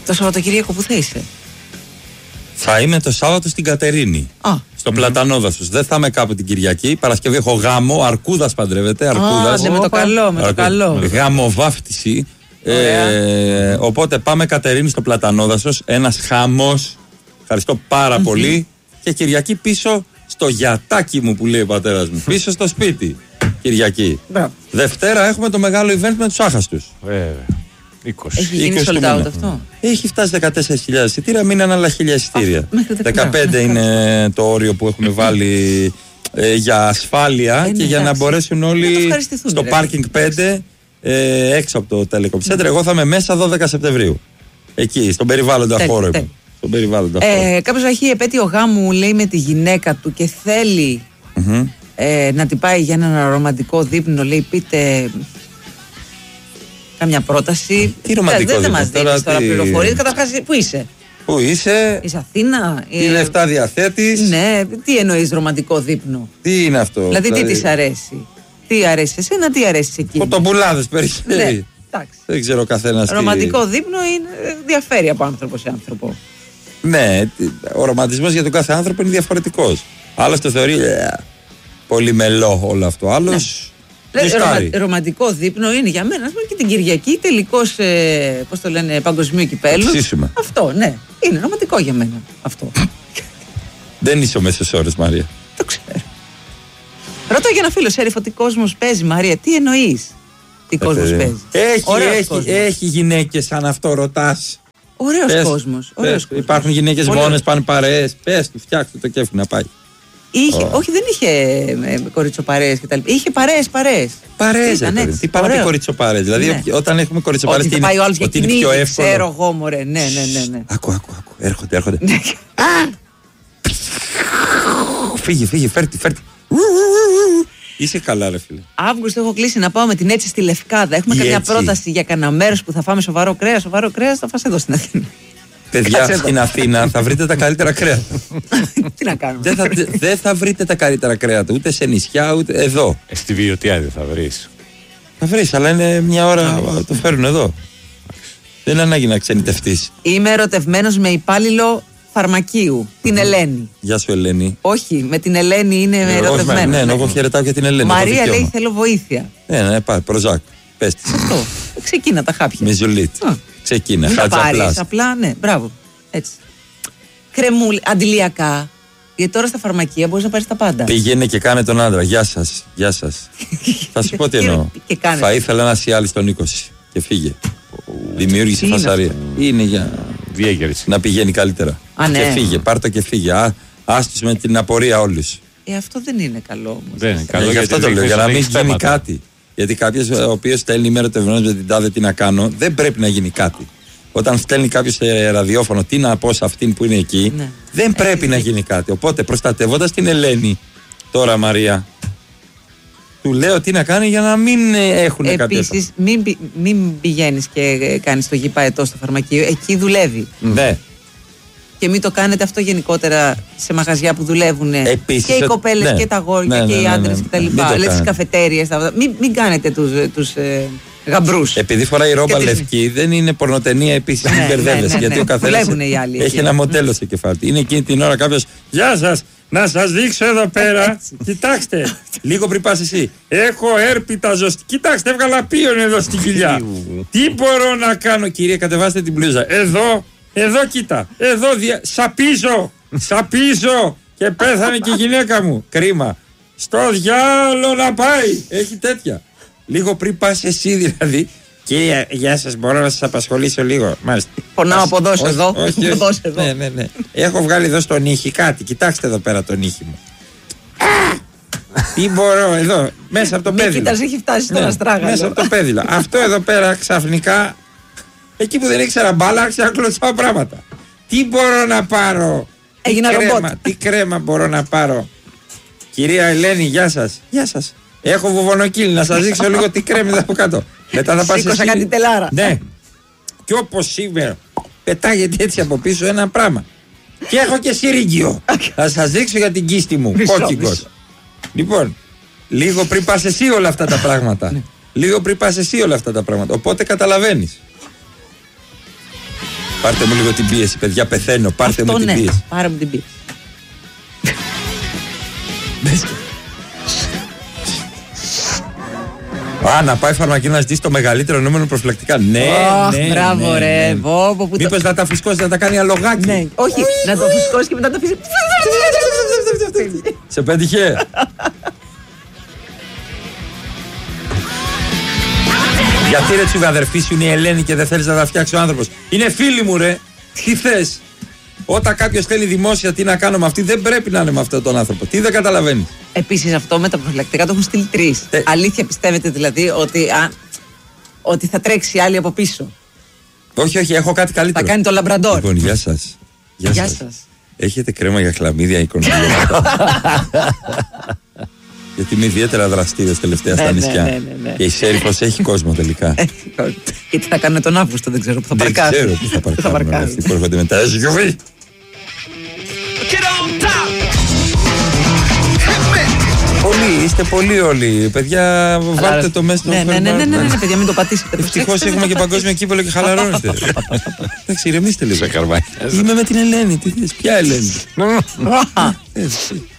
Το Σαββατοκύριακο που θα είσαι? Θα είμαι το Σάββατο στην Κατερίνη. Στο Πλατανόδασος. Δεν θα είμαι κάπου την Κυριακή. Παρασκευή έχω γάμο. Αρκούδας παντρεύεται. Αρκούδας. Ναι, με το καλό, με το καλό. Γαμοβάφτιση. Οπότε πάμε Κατερίνη στο Πλατανόδασος. Ένας χαμός. Ευχαριστώ πάρα πολύ. Και Κυριακή πίσω στο γιατάκι μου που λέει ο πατέρας μου. Πίσω στο σπίτι. Κυριακή. Δευτέρα έχουμε το μεγάλο event με τους άχαστους. 20. Έχει γίνει sold out αυτό? Έχει φτάσει 14.000 εισιτήρια, μείναν άλλα 1.000 εισιτήρια. 15 είναι το όριο που έχουμε βάλει για ασφάλεια και για να μπορέσουν όλοι στο πάρκινγκ 5 έξω από το Telecom Center. Εγώ θα είμαι μέσα 12 Σεπτεμβρίου. Εκεί, στον περιβάλλοντα χώρο. Κάποιος έχει επέτειο γάμου, λέει, με τη γυναίκα του και θέλει να την πάει για ένα ρομαντικό δείπνο, λέει, πείτε καμιά πρόταση. Τι ρομαντικό δεν μας δίνεις τώρα πληροφορίες. Καταρχάς, πού είσαι? Πού είσαι? Είσαι Αθήνα? Τι λεφτά διαθέτεις? Ναι, τι εννοείς ρομαντικό δείπνο? Τι είναι αυτό? Δηλαδή τι της αρέσει? Τι αρέσει εσένα, τι αρέσει εκείνη? Κοτομπουλάδες περισσότεροι. Ναι, εντάξει. Δεν ξέρω ο καθένας τι. Ρομαντικό δείπνο διαφέρει από άνθρωπο σε άνθρωπο. Ναι, ο ρομαντισμός για τον κάθε άνθρωπο είναι διαφορετικός. Άλλος το θεωρεί πολύ μελό όλο αυτό. Άλλος ρομαντικό δείπνο είναι για μένα, ας πούμε, και την Κυριακή τελικός, πώς το λένε, παγκοσμίου κυπέλου. Αυτό, ναι. Είναι ρομαντικό για μένα αυτό. Δεν είσαι ο μέσος όρος, Μαρία. Το ξέρω. Ρωτώ για ένα φίλο, Σέριφ, ότι κόσμος παίζει, Μαρία. Τι εννοείς? Τι κόσμος παίζει? Έχει γυναίκες σαν αυτό, ρωτάς? Ωραίος κόσμος. Υπάρχουν γυναίκες μόνες, πάνε παρέες. Πες του, φτιάξτε το κέφι να πάει. Όχι, δεν είχε κοριτσοπαρέες και τα λοιπά. Είχε παρέες. Παρέες, τι πάμε με κοριτσοπαρέες? Δηλαδή, όταν έχουμε κοριτσοπαρέες, ότι πάει όλος για είναι πιο εύκολο. Ξέρω εγώ, μωρέ. Ναι. Άκου. Έρχονται. Φύγε, φέρτη. Είσαι καλά, ρε φίλε. Αύγουστο έχω κλείσει να πάω με την Έτσι στη Λευκάδα. Έχουμε καμιά πρόταση για κανένα μέρος που θα φάμε σοβαρό κρέας? Σοβαρό κρέας θα φας εδώ στην Αθήνα. Παιδιά, στην Αθήνα θα βρείτε τα καλύτερα κρέατα. Τι να κάνουμε? Δεν θα βρείτε τα καλύτερα κρέατα ούτε σε νησιά ούτε εδώ. Στη Βοιωτιάδη θα βρεις. Θα βρεις, αλλά είναι μια ώρα το φέρουν εδώ. Δεν είναι ανάγκη να ξενιτευτείς. Είμαι ερωτευμένος με υπάλληλο φαρμακείου, την Ελένη. Γεια σου, Ελένη. Όχι, με την Ελένη είναι ερωτευμένος. Ναι, εγώ χαιρετάω και την Ελένη. Μαρία λέει θέλω βοήθεια. Ναι, πάρε, προζάκ. Πες της. Αυτό. Ξεκίνα τα χάπια. Με ζουλίτ. Ξεκίνα. Μην τα πάρεις, απλά, ναι, μπράβο. Έτσι. Κρεμούλ, αντιλιακά. Γιατί τώρα στα φαρμακεία μπορείς να πάρεις τα πάντα. Πήγαινε και κάνε τον άντρα. Γεια σας. Θα σου πω τι εννοώ. Θα ήθελα ένα σιάλι στον 20 και φύγε. Δημιούργησε φασαρία. Είναι για διέγερση. Να πηγαίνει καλύτερα. Ναι. Και φύγε, πάρ' το και φύγε. Άστους με την απορία όλους. Αυτό δεν είναι καλό όμως. Δεν είναι καλό. Γι' αυτό το λέω, για να μην γίνει κάτι. Γιατί κάποιος ο οποίος στέλνει είμαι ερωτευμένος με την τάδε τι να κάνω, δεν πρέπει να γίνει κάτι. Όταν στέλνει κάποιος σε ραδιόφωνο τι να πω σε αυτήν που είναι εκεί, δεν πρέπει να γίνει κάτι. Οπότε προστατεύοντας την Ελένη, τώρα Μαρία, του λέω τι να κάνει για να μην έχουν κάτι. Επίσης, μην πηγαίνεις και κάνεις το γηπαετό στο φαρμακείο. Εκεί δουλεύει. Ναι. Και μην το κάνετε αυτό γενικότερα σε μαγαζιά που δουλεύουν και οι κοπέλες και τα αγόρια και οι άντρες κτλ. Λέει στις καφετέριες. Μην κάνετε τους γαμπρούς. Επειδή φοράει ρόμπα λευκή, δεν είναι πορνοτενία επίσης. Μην μπερδεύεσαι. Γιατί ο καθένας έχει ένα μοντέλο στο κεφάλι. Είναι εκείνη την ώρα κάποιος. Γεια σας! Να σας δείξω εδώ πέρα. Κοιτάξτε. Λίγο πριν πας εσύ. Έχω έρπιτα ζωστή. Κοιτάξτε, έβγαλα πίον εδώ στην κοιλιά. Τι μπορώ να κάνω, κυρία, κατεβάστε την μπλούζα. Εδώ κοίτα. Εδώ σαπίζω. Και πέθανε και η γυναίκα μου. Κρίμα. Στο διάλο να πάει. Έχει τέτοια. Λίγο πριν πας εσύ δηλαδή. Κυρία, γεια σας, μπορώ να σας απασχολήσω λίγο? Μάλιστα. Πονάω από εδώ εδώ. Ναι. Έχω βγάλει εδώ στον ήχη κάτι. Κοιτάξτε εδώ πέρα τον ήχη μου. Τι μπορώ εδώ, μέσα από το πέδιλο. Κοίτας, έχει φτάσει στον αστράγαλο. Μέσα από το πέδιλο. Αυτό εδώ πέρα ξαφνικά, εκεί που δεν ήξερα μπάλα, άρχισα να κλωτσάω πράγματα. Τι μπορώ να πάρω? Έγινα ρομπότ. Τι κρέμα μπορώ να πάρω? Κυρία Ελένη, γεια σας. Έχω βουβονοκύλι, να σας δείξω λίγο τι κρέμεται από κάτω. Μετά θα πας σήκωσα κάτι τελάρα. Ναι. Και όπως σήμερα πετάγεται έτσι από πίσω ένα πράγμα. Και έχω και συρίγγιο. Θα σας δείξω για την κίστη μου. Κόκκικος. Λοιπόν, λίγο πριν πας εσύ όλα αυτά τα πράγματα. Οπότε καταλαβαίνεις. Πάρτε μου λίγο την πίεση, παιδιά, πεθαίνω. Πάρτε μου την πίεση. Πάρε μου την πίεση. Να πάει φαρμακείο να ζητήσει το μεγαλύτερο νούμερο προφυλακτικά. Ναι, μπράβο, ρε. Μήπως να τα φουσκώσει, να τα κάνει αλογάκι. Ναι, όχι, να το φουσκώσει και μετά το αφήσει. Σε πέτυχε. Γιατί ρε τσουγαδερφή σου είναι η Ελένη και δεν θέλεις να τα φτιάξει ο άνθρωπος? Είναι φίλοι μου, ρε. Τι θες? Όταν κάποιος θέλει δημόσια τι να κάνω με αυτή, δεν πρέπει να είναι με αυτόν τον άνθρωπο. Τι δεν καταλαβαίνει? Επίσης αυτό με τα προφυλακτικά το έχουν στείλει 3. Αλήθεια πιστεύετε δηλαδή ότι θα τρέξει άλλη από πίσω? Όχι, έχω κάτι καλύτερο. Θα κάνει το λαμπραντόρ. Λοιπόν, γεια σας. Γεια σας. Έχετε κρέμα για χλαμίδια οικονομικά? Γιατί είμαι ιδιαίτερα δραστήριος τελευταία στα νησιά. Ναι. Και η Σέριφος έχει κόσμο τελικά. Και τι θα κάνουν τον Αύγουστο, δεν ξέρω που θα παρκάρουν. Δεν ξέρω που θα παρκάρουν αυτοί που έρχονται με τα SUV. Όλοι, είστε πολύ όλοι. Παιδιά, βάλτε το μέσα στο Ναι, παιδιά, μην το πατήσετε. Ευτυχώς έχουμε και παγκόσμιο κύπελλο και χαλαρώνεστε. Εντάξει, ηρεμήστε λίγο. Είμαι με την Ελένη. Τι θες, ποια Ελένη?